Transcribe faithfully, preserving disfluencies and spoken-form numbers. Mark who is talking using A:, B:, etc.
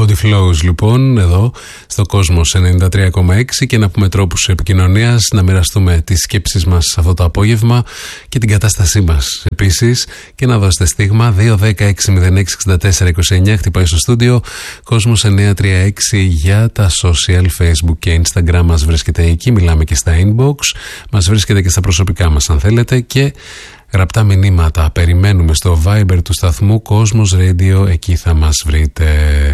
A: Body Flows λοιπόν εδώ στο Κόσμος ενενήντα τρία κόμμα έξι και να πούμε τρόπους επικοινωνίας, να μοιραστούμε τις σκέψεις μας αυτό το απόγευμα και την κατάστασή μας επίσης και να δώσετε στίγμα δύο δέκα έξι μηδέν έξι εξήντα τέσσερα είκοσι εννιά, χτυπάει στο στούντιο Κόσμος εννιακόσια τριάντα έξι για τα social, Facebook και Instagram, μας βρίσκεται εκεί, μιλάμε και στα inbox, μας βρίσκεται και στα προσωπικά μας αν θέλετε και γραπτά μηνύματα περιμένουμε στο Viber του σταθμού Κόσμος Radio, εκεί θα μας βρείτε.